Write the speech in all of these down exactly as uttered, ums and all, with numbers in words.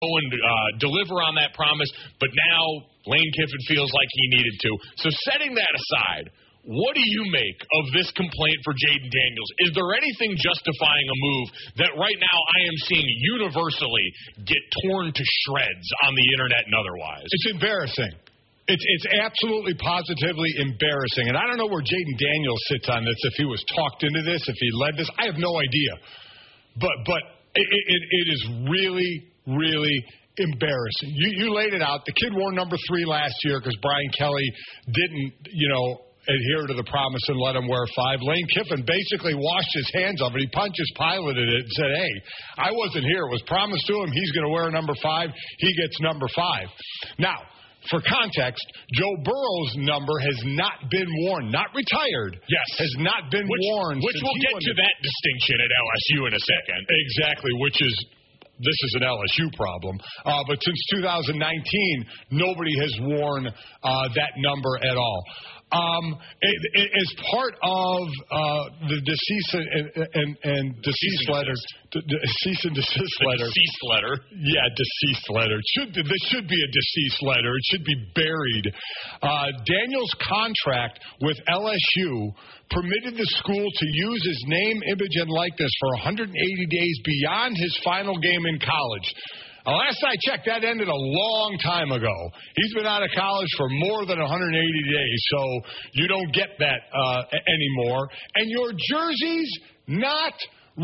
and uh, deliver on that promise, but now Lane Kiffin feels like he needed to. So setting that aside, what do you make of this complaint for Jayden Daniels? Is there anything justifying a move that right now I am seeing universally get torn to shreds on the internet and otherwise? It's embarrassing. It's it's absolutely positively embarrassing. And I don't know where Jayden Daniels sits on this, if he was talked into this, if he led this. I have no idea. But but it, it, it is really, really embarrassing. You, you laid it out. The kid wore number three last year because Brian Kelly didn't, you know, adhere to the promise and let him wear five. Lane Kiffin basically washed his hands of it. He punches piloted it and said, hey, I wasn't here. It was promised to him. He's going to wear number five. He gets number five. Now, for context, Joe Burrow's number has not been worn, not retired. Yes. Has not been which, worn. Which we'll get to that distinction at L S U in a second. Exactly, which is, this is an L S U problem. Uh, but since two thousand nineteen, nobody has worn uh, that number at all. Um, it, it, as part of uh, the decease and, and, and deceased letter, d- d- cease and desist the letter. Deceased letter. Yeah, deceased letter. It should be, this should be a deceased letter. It should be buried. Uh, Daniel's contract with L S U permitted the school to use his name, image, and likeness for one hundred eighty days beyond his final game in college. Uh, last I checked, that ended a long time ago. He's been out of college for more than one hundred eighty days, so you don't get that uh, anymore. And your jersey's not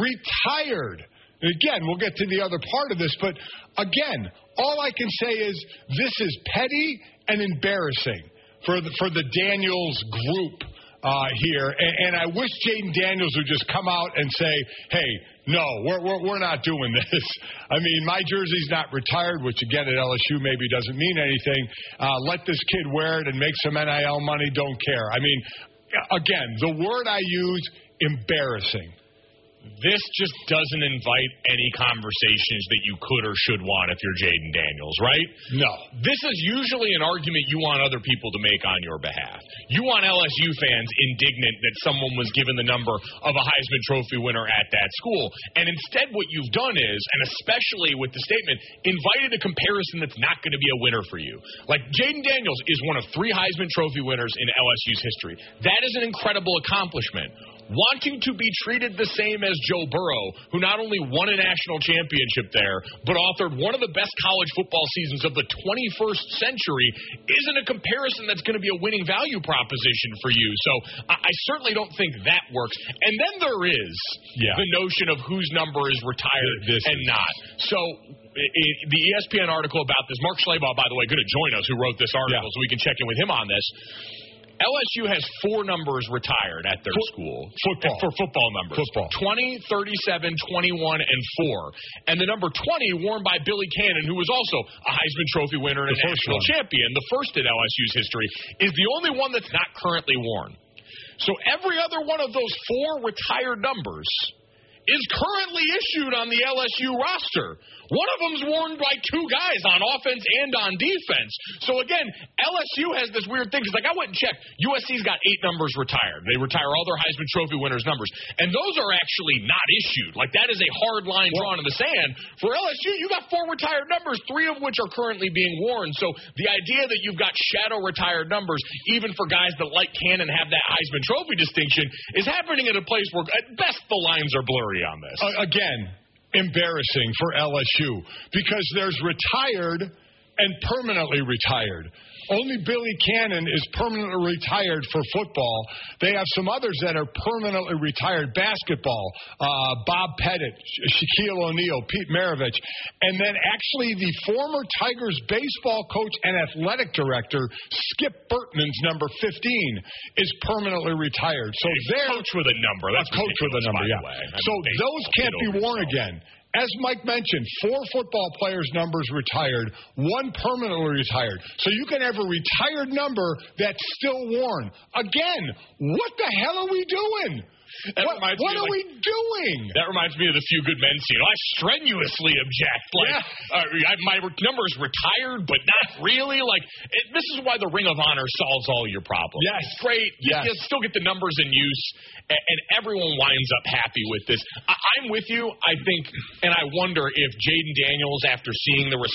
retired. Again, we'll get to the other part of this, but again, all I can say is this is petty and embarrassing for the, for the Daniels group uh, here. And, and I wish Jayden Daniels would just come out and say, hey, no, we're, we're we're not doing this. I mean, my jersey's not retired, which, again, at L S U maybe doesn't mean anything. Uh, let this kid wear it and make some N I L money. Don't care. I mean, again, the word I use, embarrassing. This just doesn't invite any conversations that you could or should want if you're Jayden Daniels, right? No. This is usually an argument you want other people to make on your behalf. You want L S U fans indignant that someone was given the number of a Heisman Trophy winner at that school. And instead what you've done is, and especially with the statement, invited a comparison that's not going to be a winner for you. Like, Jayden Daniels is one of three Heisman Trophy winners in L S U's history. That is an incredible accomplishment. Wanting to be treated the same as Joe Burrow, who not only won a national championship there, but authored one of the best college football seasons of the twenty-first century, isn't a comparison that's going to be a winning value proposition for you. So I, I certainly don't think that works. And then there is yeah. the notion of whose number is retired this and is. not. So it, the E S P N article about this, Mark Schlabach, by the way, going to join us, who wrote this article, yeah. so we can check in with him on this. L S U has four numbers retired at their Fo- school. Football. For football numbers. Football. twenty, thirty-seven, twenty-one, and four. And the number twenty, worn by Billy Cannon, who was also a Heisman Trophy winner and a national champion, the first in L S U's history, is the only one that's not currently worn. So every other one of those four retired numbers is currently issued on the L S U roster. One of them's worn by two guys on offense and on defense. So, again, L S U has this weird thing. It's like, I went and checked. U S C's got eight numbers retired. They retire all their Heisman Trophy winners' numbers. And those are actually not issued. Like, that is a hard line drawn in the sand. For L S U, you got four retired numbers, three of which are currently being worn. So the idea that you've got shadow retired numbers, even for guys that, like Cannon, have that Heisman Trophy distinction, is happening at a place where, at best, the lines are blurry on this. Uh, again, embarrassing for L S U because there's retired and permanently retired. Only Billy Cannon is permanently retired for football. They have some others that are permanently retired. Basketball, uh, Bob Pettit, Shaquille O'Neal, Pete Maravich. And then actually the former Tigers baseball coach and athletic director, Skip Bertman's number fifteen, is permanently retired. So they're coach with a number. That's a coach with a number, yeah. So those can't be worn again. As Mike mentioned, four football players' numbers retired, one permanently retired. So you can have a retired number that's still worn. Again, what the hell are we doing? That what what are like, we doing? That reminds me of the Few Good Men scene. I strenuously object. Like, yeah. uh, I, my number is retired, but not really. Like, it, this is why the Ring of Honor solves all your problems. Yes. It's great. You, yes. you still get the numbers in use, and, and everyone winds up happy with this. I, I'm with you. I think, and I wonder if Jayden Daniels, after seeing the response